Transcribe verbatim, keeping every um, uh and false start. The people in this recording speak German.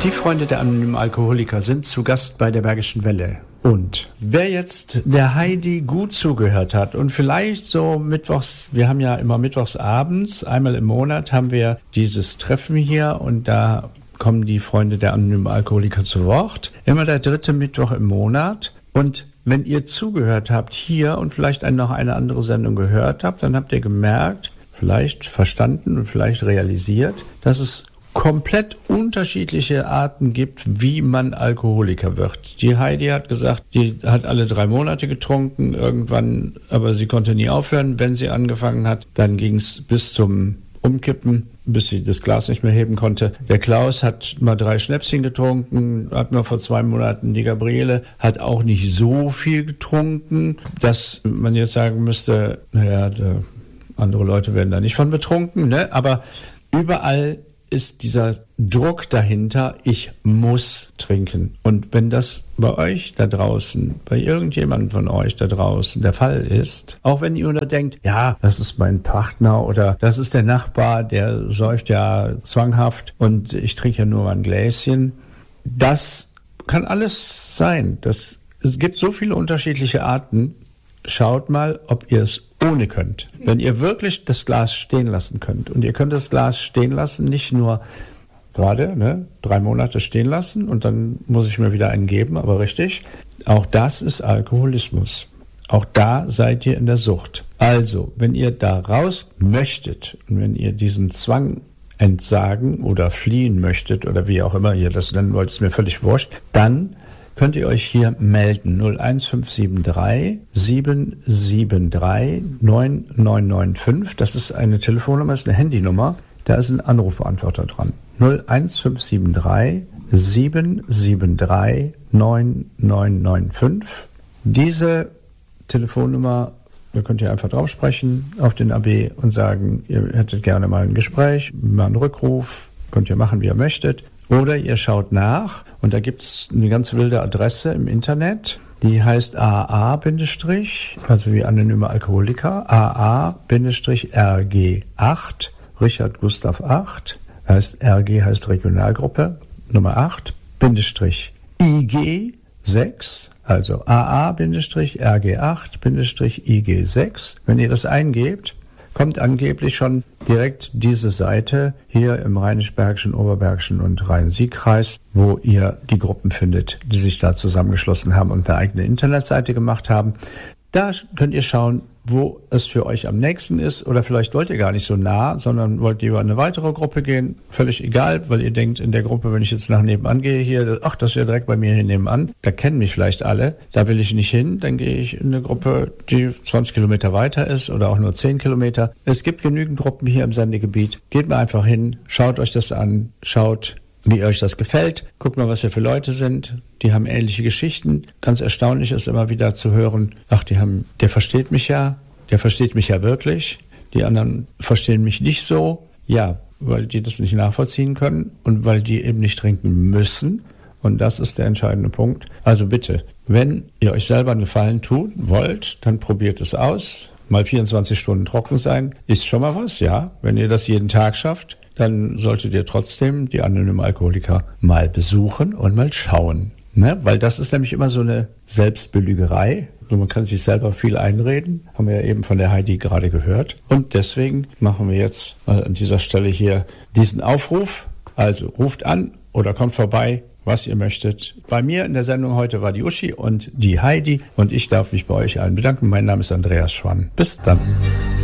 Die Freunde der anonymen Alkoholiker sind zu Gast bei der Bergischen Welle. Und wer jetzt der Heidi gut zugehört hat und vielleicht so mittwochs, wir haben ja immer mittwochs abends, einmal im Monat haben wir dieses Treffen hier und da kommen die Freunde der anonymen Alkoholiker zu Wort. Immer der dritte Mittwoch im Monat. Und wenn ihr zugehört habt hier und vielleicht noch eine andere Sendung gehört habt, dann habt ihr gemerkt, vielleicht verstanden und vielleicht realisiert, dass es komplett unterschiedliche Arten gibt, wie man Alkoholiker wird. Die Heidi hat gesagt, die hat alle drei Monate getrunken, irgendwann, aber sie konnte nie aufhören. Wenn sie angefangen hat, dann ging es bis zum Umkippen, bis sie das Glas nicht mehr heben konnte. Der Klaus hat mal drei Schnäpschen getrunken, hat mal vor zwei Monaten, die Gabriele hat auch nicht so viel getrunken, dass man jetzt sagen müsste, naja, andere Leute werden da nicht von betrunken, ne? Aber überall ist dieser Druck dahinter, ich muss trinken. Und wenn das bei euch da draußen, bei irgendjemandem von euch da draußen der Fall ist, auch wenn ihr nur denkt, ja, das ist mein Partner oder das ist der Nachbar, der säuft ja zwanghaft und ich trinke ja nur mal ein Gläschen, das kann alles sein. Das, es gibt so viele unterschiedliche Arten. Schaut mal, ob ihr es ohne könnt. Wenn ihr wirklich das Glas stehen lassen könnt und ihr könnt das Glas stehen lassen, nicht nur gerade ne, drei Monate stehen lassen und dann muss ich mir wieder einen geben, aber richtig, auch das ist Alkoholismus. Auch da seid ihr in der Sucht. Also, wenn ihr da raus möchtet und wenn ihr diesem Zwang entsagen oder fliehen möchtet oder wie auch immer ihr das nennen wollt, ist mir völlig wurscht, dann könnt ihr euch hier melden. null eins fünf sieben drei sieben sieben drei neun neun neun fünf. Das ist eine Telefonnummer, das ist eine Handynummer. Da ist ein Anrufbeantworter dran. null eins fünf sieben drei sieben sieben drei neun neun neun fünf. Diese Telefonnummer, da könnt ihr einfach drauf sprechen auf den A B und sagen, ihr hättet gerne mal ein Gespräch, mal einen Rückruf. Könnt ihr machen, wie ihr möchtet. Oder ihr schaut nach und da gibt's eine ganz wilde Adresse im Internet, die heißt A A-, also wie anonyme Alkoholiker, A A-R G acht, Richard Gustav acht, heißt R G heißt Regionalgruppe, Nummer acht, Bindestrich I G sechs, also A A-R G acht, I G sechs. Wenn ihr das eingebt, kommt angeblich schon direkt diese Seite hier im Rheinisch-Bergischen, Oberbergischen und Rhein-Sieg-Kreis, wo ihr die Gruppen findet, die sich da zusammengeschlossen haben und eine eigene Internetseite gemacht haben. Da könnt ihr schauen, wo es für euch am nächsten ist oder vielleicht wollt ihr gar nicht so nah, sondern wollt lieber in eine weitere Gruppe gehen. Völlig egal, weil ihr denkt, in der Gruppe, wenn ich jetzt nach nebenan gehe hier, ach, das ist ja direkt bei mir hier nebenan, da kennen mich vielleicht alle, da will ich nicht hin, dann gehe ich in eine Gruppe, die zwanzig Kilometer weiter ist oder auch nur zehn Kilometer. Es gibt genügend Gruppen hier im Sendegebiet. Geht mal einfach hin, schaut euch das an, schaut, wie euch das gefällt. Guckt mal, was hier für Leute sind. Die haben ähnliche Geschichten. Ganz erstaunlich ist immer wieder zu hören, ach, die haben, der versteht mich ja, der versteht mich ja wirklich. Die anderen verstehen mich nicht so. Ja, weil die das nicht nachvollziehen können und weil die eben nicht trinken müssen. Und das ist der entscheidende Punkt. Also bitte, wenn ihr euch selber einen Gefallen tun wollt, dann probiert es aus. Mal vierundzwanzig Stunden trocken sein, ist schon mal was, ja. Wenn ihr das jeden Tag schafft, dann solltet ihr trotzdem die anonymen Alkoholiker mal besuchen und mal schauen. Ne? Weil das ist nämlich immer so eine Selbstbelügerei. Man kann sich selber viel einreden, haben wir ja eben von der Heidi gerade gehört. Und deswegen machen wir jetzt mal an dieser Stelle hier diesen Aufruf. Also ruft an oder kommt vorbei, was ihr möchtet. Bei mir in der Sendung heute war die Uschi und die Heidi und ich darf mich bei euch allen bedanken. Mein Name ist Andreas Schwann. Bis dann.